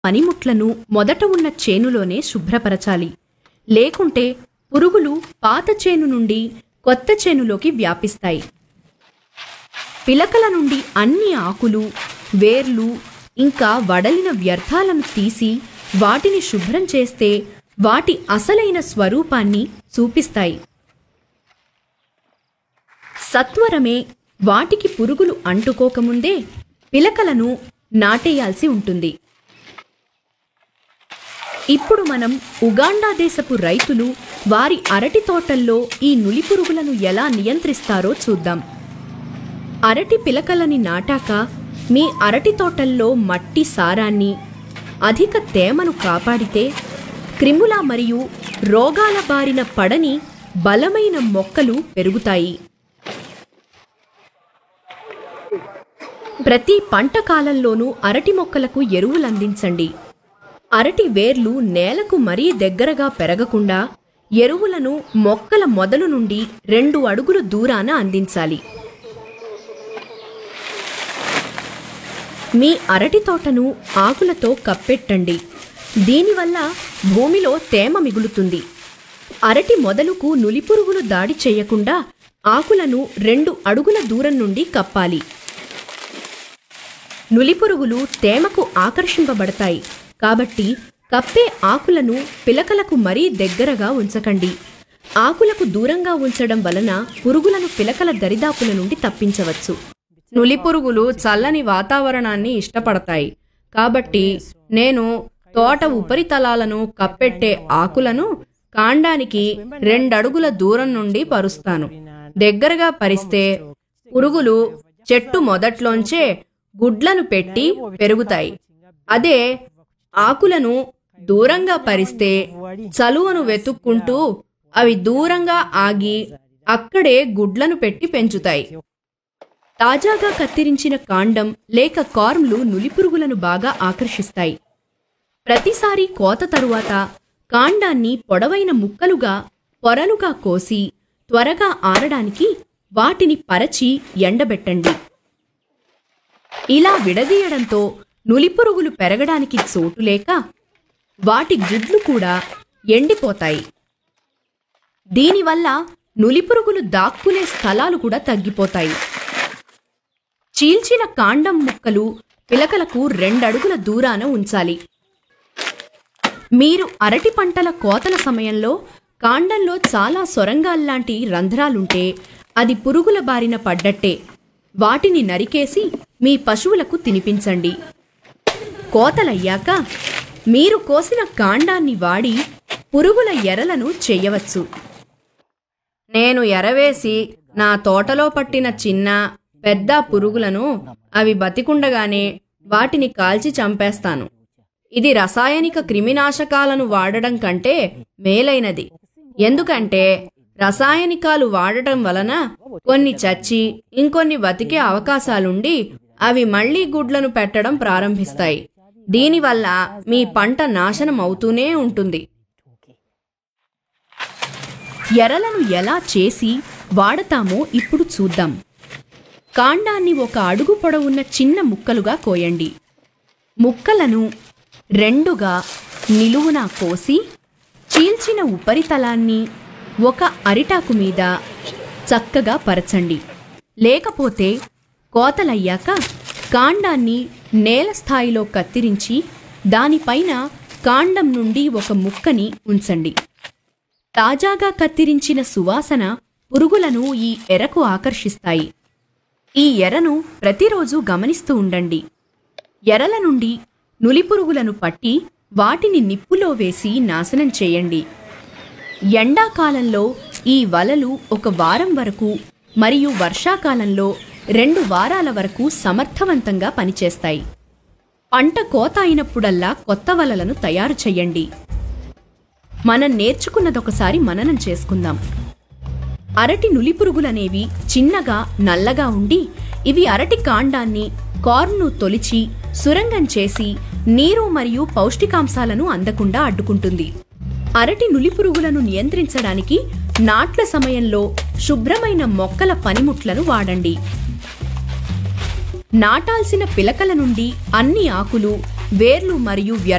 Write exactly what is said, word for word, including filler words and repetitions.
పనిముట్లను మొదట ఉన్న చేనులోనే శుభ్రపరచాలి. లేకుంటే పురుగులు పాత చేను నుండి కొత్త చేనులోకి వ్యాపిస్తాయి. పిలకల నుండి అన్ని ఆకులు, వేర్లు ఇంకా వడలిన వ్యర్థాలను తీసి వాటిని శుభ్రం చేస్తే వాటి అసలైన స్వరూపాన్ని చూపిస్తాయి. సత్వరమే వాటికి పురుగులు అంటుకోకముందే పిలకలను నాటేయాల్సి ఉంటుంది. ఇప్పుడు మనం ఉగాండా దేశపు రైతులు వారి అరటి తోటల్లో ఈ నులి పురుగులను ఎలా నియంత్రిస్తారో చూద్దాం. అరటి పిలకలని నాటాక మీ అరటి తోటల్లో మట్టి సారాన్ని, అధిక తేమను కాపాడితే క్రిముల మరియు రోగాల బారిన పడని బలమైన మొక్కలు పెరుగుతాయి. ప్రతి పంట కాలంలోనూ అరటి మొక్కలకు ఎరువులందించండి. అరటి వేర్లు నేలకు మరీ దగ్గరగా పెరగకుండా ఎరువులను మొక్కల మొదలు నుండి రెండు అడుగుల దూరాన అందించాలి. మీ అరటి తోటను ఆకులతో కప్పెట్టండి. దీనివల్ల భూమిలో తేమ మిగులుతుంది. అరటి మొదలుకు నులిపురుగులు దాడి చేయకుండా ఆకులను రెండు అడుగుల దూరం నుండి కప్పాలి. నులిపురుగులు తేమకు ఆకర్షింపబడతాయి కాబట్టి కప్పే ఆకులను పిలకలకు మరీ దగ్గరగా ఉంచకండి. ఆకులకు దూరంగా ఉంచడం వలన పురుగులను పిలకల దరిదాపుల నుండి తప్పించవచ్చు. నులిపురుగులు చల్లని వాతావరణాన్ని ఇష్టపడతాయి కాబట్టి నేను తోట ఉపరితలాలను కప్పెట్టే ఆకులను కాండానికి రెండడుగుల దూరం నుండి పరుస్తాను. దగ్గరగా పరిస్తే పురుగులు చెట్టు మొదట్లోంచే గుడ్లను పెట్టి పెరుగుతాయి. అదే ఆకులను దూరంగా పరిస్తే చలువను వెతుక్కుంటూ అవి దూరంగా ఆగి అక్కడే గుడ్లను పెట్టి పెంచుతాయి. తాజాగా కత్తిరించిన కాండం లేక కార్మ్లు నులిపురుగులను బాగా ఆకర్షిస్తాయి. ప్రతిసారి కోత తరువాత కాండాన్ని పొడవైన ముక్కలుగా పొరలుగా కోసి త్వరగా ఆరడానికి వాటిని పరచి ఎండబెట్టండి. ఇలా విడదీయడంతో నులిపురుగులు పెరగడానికి చోటు లేక వాటి గుడ్లు కూడా ఎండిపోతాయి. దీనివల్ల నులిపురుగులు దాక్కునే స్థలాలు కూడా తగ్గిపోతాయి. చీల్చిన కాండం ముక్కలు పిలకలకు రెండడుగుల దూరాన ఉంచాలి. మీరు అరటి పంటల కోతల సమయంలో కాండంలో చాలా సొరంగాల్లాంటి రంధ్రాలుంటే అది పురుగుల బారిన పడ్డట్టే. వాటిని నరికేసి మీ పశువులకు తినిపించండి. కోతలయ్యాక మీరు కోసిన కాండాన్ని వాడి పురుగుల ఎరలను చెయ్యవచ్చు. నేను ఎరవేసి నా తోటలో పట్టిన చిన్న పెద్ద పురుగులను అవి బతికుండగానే వాటిని కాల్చి చంపేస్తాను. ఇది రసాయనిక క్రిమినాశకాలను వాడడం కంటే మేలైనది. ఎందుకంటే రసాయనికాలు వాడటం వలన కొన్ని చచ్చి ఇంకొన్ని బతికే అవకాశాలుండి అవి మళ్లీ గుడ్లను పెట్టడం ప్రారంభిస్తాయి. దీనివల్ల మీ పంట నాశనం అవుతూనే ఉంటుంది. ఎరలను ఎలా చేసి వాడతామో ఇప్పుడు చూద్దాం. కాండాన్ని ఒక అడుగు పొడవున్న చిన్న ముక్కలుగా కోయండి. ముక్కలను రెండుగా నిలువునా కోసి చీల్చిన ఉపరితలాన్ని ఒక అరిటాకు మీద చక్కగా పరచండి. లేకపోతే కోతలయ్యాక కాండాన్ని నేల స్థాయిలో కత్తిరించి దానిపైన కాండం నుండి ఒక ముక్కని ఉంచండి. తాజాగా కత్తిరించిన సువాసన పురుగులను ఈ ఎరకు ఆకర్షిస్తాయి. ఈ ఎరను ప్రతిరోజు గమనిస్తూ ఉండండి. ఎరల నుండి నులిపురుగులను పట్టి వాటిని నిప్పులో వేసి నాశనం చేయండి. ఎండాకాలంలో ఈ వలలు ఒక వారం వరకు మరియు వర్షాకాలంలో రెండు వారాల వరకు సమర్థవంతంగా పనిచేస్తాయి. పంట కోత అయినప్పుడల్లా కొత్త వలలను తయారు చెయ్యండి. మనం నేర్చుకున్నదొకసారి మననం చేసుకుందాం. అరటి నులిపురుగులనేవి చిన్నగా నల్లగా ఉండి ఇవి అరటి కాండాన్ని కార్న్ను తొలిచి సురంగం చేసి నీరు మరియు పౌష్టికాంశాలను అందకుండా అడ్డుకుంటుంది. అరటి నులిపురుగులను నియంత్రించడానికి నాట్ల సమయంలో శుభ్రమైన మొక్కల పనిముట్లను వాడండి. నాటాల్సిన పిలకల నుండి అన్ని ఆకులు వేర్లు మరియు